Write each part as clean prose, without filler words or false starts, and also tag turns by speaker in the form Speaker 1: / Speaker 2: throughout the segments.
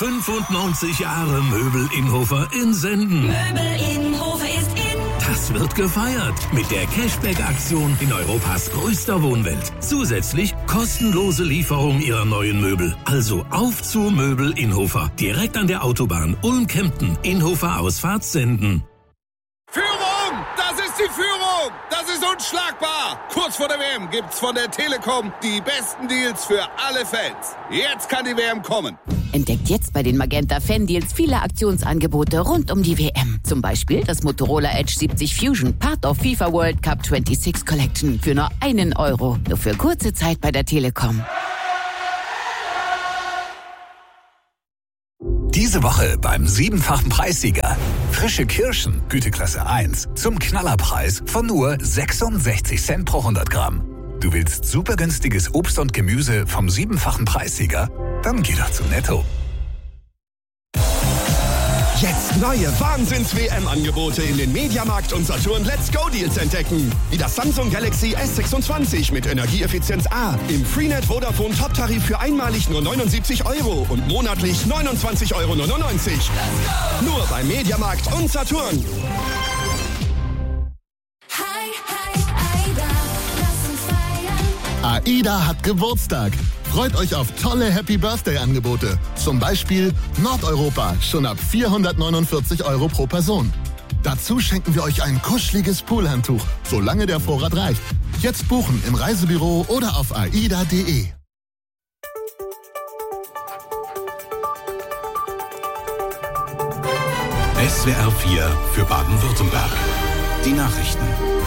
Speaker 1: 95 Jahre Möbel Innhofer in Senden.
Speaker 2: Möbel Innhofer ist in.
Speaker 1: Das wird gefeiert mit der Cashback-Aktion in Europas größter Wohnwelt. Zusätzlich kostenlose Lieferung Ihrer neuen Möbel. Also auf zu Möbel Innhofer. Direkt an der Autobahn Ulm-Kempten. Innhofer Ausfahrt Senden.
Speaker 3: Führung! Das ist die Führung! Das ist unschlagbar! Kurz vor der WM gibt's von der Telekom die besten Deals für alle Fans. Jetzt kann die WM kommen.
Speaker 4: Entdeckt jetzt bei den Magenta Fan Deals viele Aktionsangebote rund um die WM. Zum Beispiel das Motorola Edge 70 Fusion, Part of FIFA World Cup 26 Collection für nur €1. Nur für kurze Zeit bei der Telekom.
Speaker 5: Diese Woche beim 7-fachen Preissieger. Frische Kirschen, Güteklasse 1, zum Knallerpreis von nur 66 Cent pro 100 Gramm. Du willst super günstiges Obst und Gemüse vom 7-fachen Preissieger? Dann geh doch zu Netto.
Speaker 6: Jetzt neue Wahnsinns-WM-Angebote in den Mediamarkt und Saturn Let's Go Deals entdecken. Wie das Samsung Galaxy S26 mit Energieeffizienz A im Freenet Vodafone Top-Tarif für einmalig nur €79 und monatlich €29,99 €. Nur bei Mediamarkt und Saturn.
Speaker 7: AIDA hat Geburtstag. Freut euch auf tolle Happy-Birthday-Angebote. Zum Beispiel Nordeuropa, schon ab €449 pro Person. Dazu schenken wir euch ein kuscheliges Poolhandtuch, solange der Vorrat reicht. Jetzt buchen im Reisebüro oder auf aida.de.
Speaker 8: SWR 4 für Baden-Württemberg. Die Nachrichten.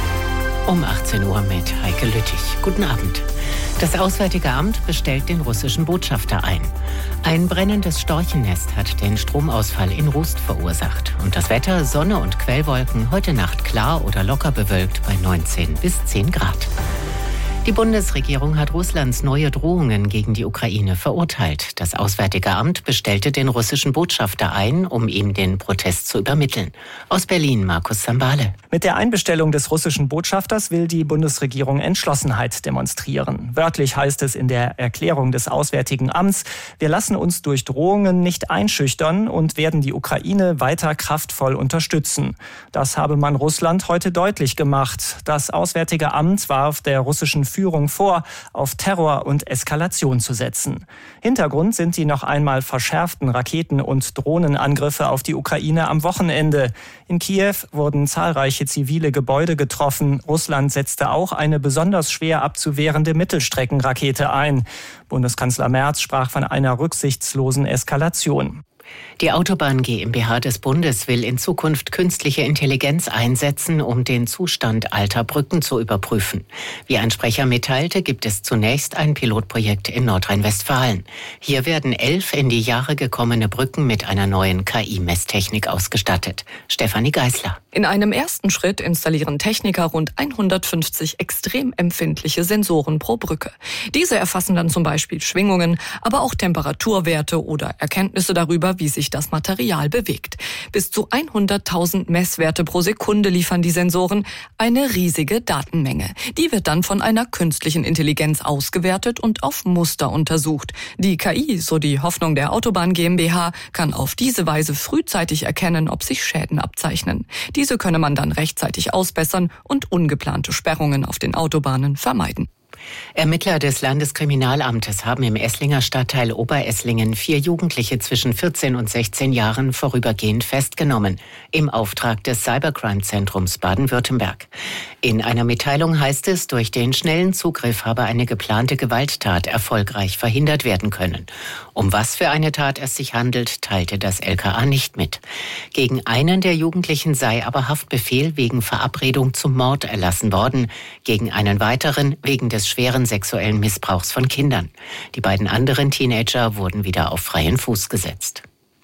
Speaker 9: Um 18 Uhr mit Heike Lüttich. Guten Abend. Das Auswärtige Amt bestellt den russischen Botschafter ein. Ein brennendes Storchennest hat den Stromausfall in Rust verursacht. Und das Wetter, Sonne und Quellwolken, heute Nacht klar oder locker bewölkt bei 19 bis 10 Grad. Die Bundesregierung hat Russlands neue Drohungen gegen die Ukraine verurteilt. Das Auswärtige Amt bestellte den russischen Botschafter ein, um ihm den Protest zu übermitteln. Aus Berlin, Markus Sambale.
Speaker 10: Mit der Einbestellung des russischen Botschafters will die Bundesregierung Entschlossenheit demonstrieren. Wörtlich heißt es in der Erklärung des Auswärtigen Amts: Wir lassen uns durch Drohungen nicht einschüchtern und werden die Ukraine weiter kraftvoll unterstützen. Das habe man Russland heute deutlich gemacht. Das Auswärtige Amt warf der russischen Führung vor, auf Terror und Eskalation zu setzen. Hintergrund sind die noch einmal verschärften Raketen- und Drohnenangriffe auf die Ukraine am Wochenende. In Kiew wurden zahlreiche zivile Gebäude getroffen. Russland setzte auch eine besonders schwer abzuwehrende Mittelstreckenrakete ein. Bundeskanzler Merz sprach von einer rücksichtslosen Eskalation.
Speaker 9: Die Autobahn GmbH des Bundes will in Zukunft künstliche Intelligenz einsetzen, um den Zustand alter Brücken zu überprüfen. Wie ein Sprecher mitteilte, gibt es zunächst ein Pilotprojekt in Nordrhein-Westfalen. Hier werden 11 in die Jahre gekommene Brücken mit einer neuen KI-Messtechnik ausgestattet. Stefanie Geisler.
Speaker 11: In einem ersten Schritt installieren Techniker rund 150 extrem empfindliche Sensoren pro Brücke. Diese erfassen dann zum Beispiel Schwingungen, aber auch Temperaturwerte oder Erkenntnisse darüber, wie sich das Material bewegt. Bis zu 100.000 Messwerte pro Sekunde liefern die Sensoren, eine riesige Datenmenge. Die wird dann von einer künstlichen Intelligenz ausgewertet und auf Muster untersucht. Die KI, so die Hoffnung der Autobahn GmbH, kann auf diese Weise frühzeitig erkennen, ob sich Schäden abzeichnen. Diese könne man dann rechtzeitig ausbessern und ungeplante Sperrungen auf den Autobahnen vermeiden.
Speaker 9: Ermittler des Landeskriminalamtes haben im Esslinger Stadtteil Oberesslingen 4 Jugendliche zwischen 14 und 16 Jahren vorübergehend festgenommen, im Auftrag des Cybercrime-Zentrums Baden-Württemberg. In einer Mitteilung heißt es, durch den schnellen Zugriff habe eine geplante Gewalttat erfolgreich verhindert werden können. Um was für eine Tat es sich handelt, teilte das LKA nicht mit. Gegen einen der Jugendlichen sei aber Haftbefehl wegen Verabredung zum Mord erlassen worden, gegen einen weiteren wegen des schweren sexuellen Missbrauchs von Kindern. Die beiden anderen Teenager wurden wieder auf freien Fuß gesetzt.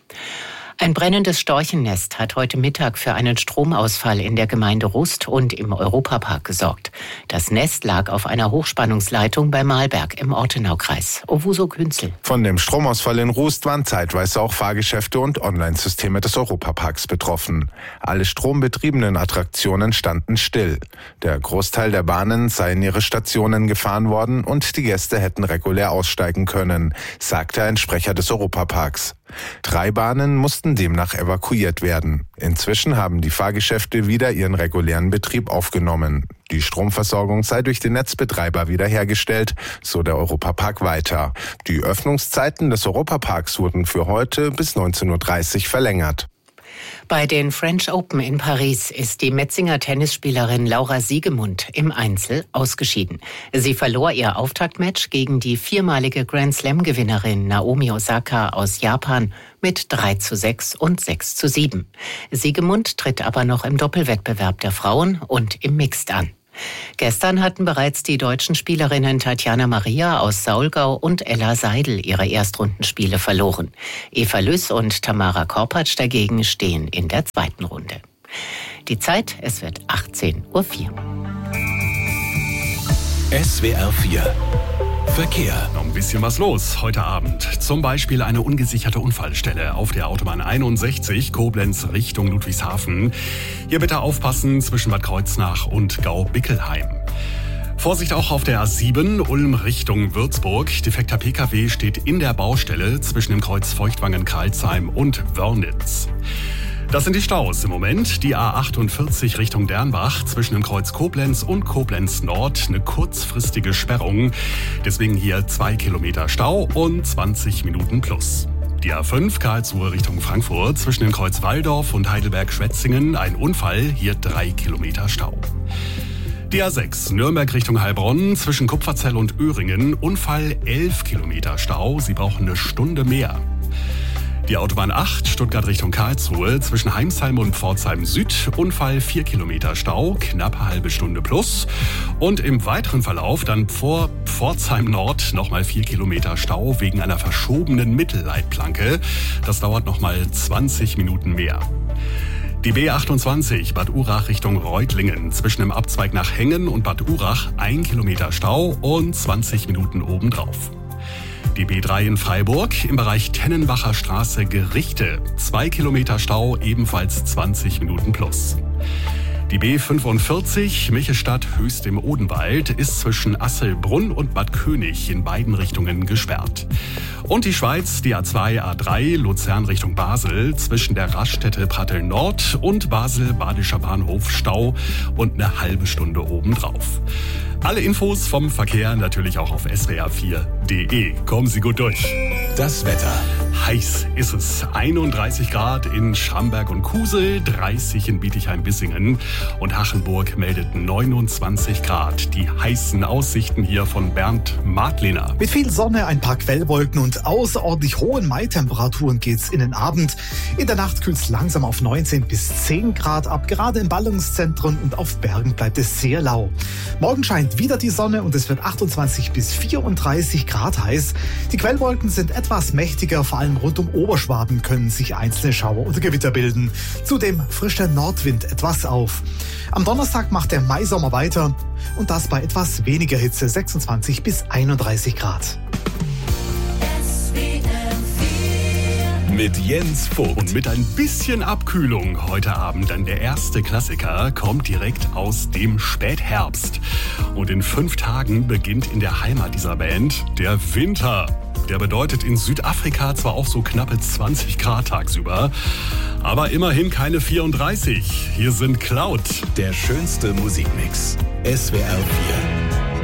Speaker 9: Ein brennendes Storchennest hat heute Mittag für einen Stromausfall in der Gemeinde Rust und im Europapark gesorgt. Das Nest lag auf einer Hochspannungsleitung bei Mahlberg im Ortenaukreis. Owusu Künzel.
Speaker 12: Von dem Stromausfall in Rust waren zeitweise auch Fahrgeschäfte und Online-Systeme des Europaparks betroffen. Alle strombetriebenen Attraktionen standen still. Der Großteil der Bahnen sei in ihre Stationen gefahren worden und die Gäste hätten regulär aussteigen können, sagte ein Sprecher des Europaparks. 3 Bahnen mussten demnach evakuiert werden. Inzwischen haben die Fahrgeschäfte wieder ihren regulären Betrieb aufgenommen. Die Stromversorgung sei durch den Netzbetreiber wiederhergestellt, so der Europapark weiter. Die Öffnungszeiten des Europaparks wurden für heute bis 19:30 Uhr verlängert.
Speaker 9: Bei den French Open in Paris ist die Metzinger Tennisspielerin Laura Siegemund im Einzel ausgeschieden. Sie verlor ihr Auftaktmatch gegen die 4-malige Grand-Slam-Gewinnerin Naomi Osaka aus Japan mit 3:6 und 6:7. Siegemund tritt aber noch im Doppelwettbewerb der Frauen und im Mixed an. Gestern hatten bereits die deutschen Spielerinnen Tatjana Maria aus Saulgau und Ella Seidel ihre Erstrundenspiele verloren. Eva Lüss und Tamara Korpatsch dagegen stehen in der zweiten Runde. Die Zeit, es wird 18:04 Uhr.
Speaker 8: SWR 4 Verkehr.
Speaker 13: Noch ein bisschen was los heute Abend. Zum Beispiel eine ungesicherte Unfallstelle auf der Autobahn 61 Koblenz Richtung Ludwigshafen. Hier bitte aufpassen zwischen Bad Kreuznach und Gau-Bickelheim. Vorsicht auch auf der A7 Ulm Richtung Würzburg. Defekter Pkw steht in der Baustelle zwischen dem Kreuz Feuchtwangen-Karlsheim und Wörnitz. Das sind die Staus im Moment. Die A48 Richtung Dernbach zwischen dem Kreuz Koblenz und Koblenz Nord eine kurzfristige Sperrung. Deswegen hier 2 Kilometer Stau und 20 Minuten plus. Die A5 Karlsruhe Richtung Frankfurt zwischen dem Kreuz Walldorf und Heidelberg-Schwetzingen ein Unfall, hier 3 Kilometer Stau. Die A6 Nürnberg Richtung Heilbronn zwischen Kupferzell und Öhringen Unfall 11 Kilometer Stau. Sie brauchen eine Stunde mehr. Die Autobahn 8 Stuttgart Richtung Karlsruhe zwischen Heimsheim und Pforzheim Süd Unfall 4 Kilometer Stau, knappe halbe Stunde plus. Und im weiteren Verlauf dann vor Pforzheim Nord nochmal 4 Kilometer Stau wegen einer verschobenen Mittelleitplanke. Das dauert nochmal 20 Minuten mehr. Die B28 Bad Urach Richtung Reutlingen zwischen dem Abzweig nach Hengen und Bad Urach 1 Kilometer Stau und 20 Minuten obendrauf. Die B3 in Freiburg im Bereich Tennenbacher Straße Gerichte 2 Kilometer Stau, ebenfalls 20 Minuten plus. Die B45 Michestadt Höchst im Odenwald ist zwischen Asselbrunn und Bad König in beiden Richtungen gesperrt. Und die Schweiz, die A2, A3 Luzern Richtung Basel zwischen der Raststätte Pratteln Nord und Basel Badischer Bahnhof Stau und eine halbe Stunde obendrauf. Alle Infos vom Verkehr natürlich auch auf swr4.de. Kommen Sie gut durch.
Speaker 8: Das Wetter.
Speaker 13: Heiß ist es. 31 Grad in Schramberg und Kusel, 30 in Bietigheim-Bissingen und Hachenburg meldet 29 Grad. Die heißen Aussichten hier von Bernd Madlener.
Speaker 14: Mit viel Sonne, ein paar Quellwolken und außerordentlich hohen Mai-Temperaturen geht's in den Abend. In der Nacht kühlt's langsam auf 19 bis 10 Grad ab. Gerade in Ballungszentren und auf Bergen bleibt es sehr lau. Morgen scheint wieder die Sonne und es wird 28 bis 34 Grad heiß. Die Quellwolken sind etwas mächtiger, vor allem rund um Oberschwaben können sich einzelne Schauer oder Gewitter bilden. Zudem frischt der Nordwind etwas auf. Am Donnerstag macht der Maisommer weiter und das bei etwas weniger Hitze, 26 bis 31 Grad.
Speaker 8: Mit Jens Vogt.
Speaker 13: Und mit ein bisschen Abkühlung heute Abend dann der erste Klassiker kommt direkt aus dem Spätherbst. Und in 5 Tagen beginnt in der Heimat dieser Band der Winter. Der bedeutet in Südafrika zwar auch so knappe 20 Grad tagsüber, aber immerhin keine 34. Hier sind Cloud.
Speaker 8: Der schönste Musikmix. SWR 4.